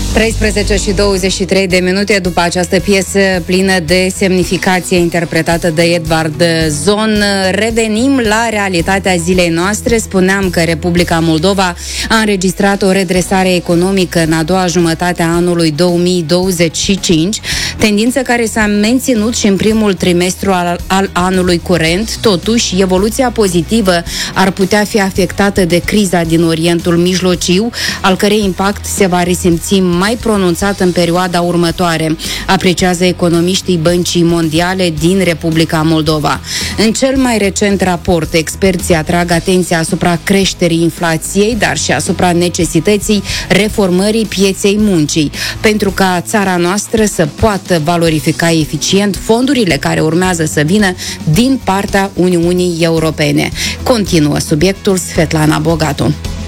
13 și 23 de minute după această piesă plină de semnificație interpretată de Edvard Zon, revenim la realitatea zilei noastre. Spuneam că Republica Moldova a înregistrat o redresare economică în a doua jumătate a anului 2025, tendință care s-a menținut și în primul trimestru al anului curent. Totuși, evoluția pozitivă ar putea fi afectată de criza din Orientul Mijlociu, al cărei impact se va resimți mai pronunțat în perioada următoare, apreciază economiștii Băncii Mondiale din Republica Moldova. În cel mai recent raport, experții atrag atenția asupra creșterii inflației, dar și asupra necesității reformării pieței muncii, pentru ca țara noastră să poată valorifica eficient fondurile care urmează să vină din partea Uniunii Europene. Continuă subiectul Svetlana Bogatu.